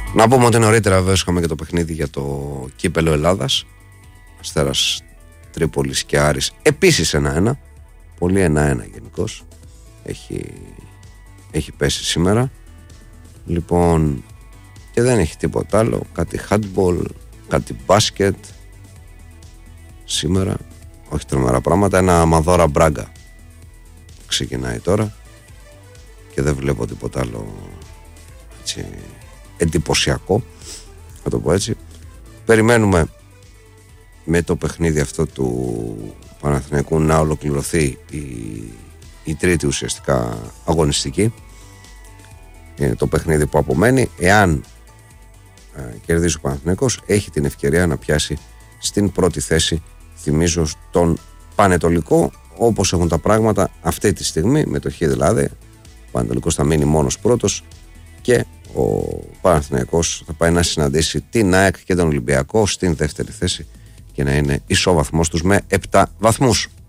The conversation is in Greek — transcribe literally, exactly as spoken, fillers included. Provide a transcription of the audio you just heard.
Να πούμε ότι νωρίτερα βέβαια είχαμε και το παιχνίδι για το κύπελο Ελλάδας. Αστέρας Τρίπολης και Άρης επίσης ένα ένα. Πολύ ένα ένα γενικώς. Έχει, έχει πέσει σήμερα. Λοιπόν, και δεν έχει τίποτα άλλο. Κάτι handball, κάτι μπάσκετ σήμερα. Όχι τρομερά πράγματα. Ένα Μαδόρα Μπράγκα ξεκινάει τώρα. Και δεν βλέπω τίποτα άλλο έτσι εντυπωσιακό, να το πω έτσι. Περιμένουμε με το παιχνίδι αυτό του Παναθηναϊκού να ολοκληρωθεί η, η τρίτη ουσιαστικά αγωνιστική. Είναι το παιχνίδι που απομένει. Εάν ε, κερδίσει ο Παναθηναϊκός, έχει την ευκαιρία να πιάσει στην πρώτη θέση, θυμίζω, στον Πανετολικό, όπως έχουν τα πράγματα αυτή τη στιγμή, με το χ δηλαδή. Ο Πανετολικός θα μείνει μόνος πρώτος και ο Παναθηναϊκός θα πάει να συναντήσει την ΑΕΚ και τον Ολυμπιακό στην δεύτερη θέση και να είναι ισόβαθμος τους με επτά βαθμούς.